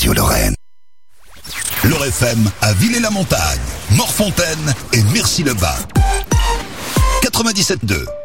Radio-Lorraine. L'Or FM à Villers-la-Montagne, Morfontaine et Mercy-le-Bas. 97.2.